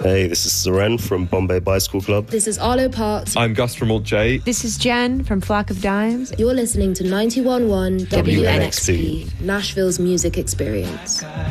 Hey, this is Seren from Bombay Bicycle Club. This is Arlo Parks. I'm Gus from Alt J. This is Jen from Flock of Dimes. You're listening to 91.1 WNXP. WNXP, Nashville's music experience.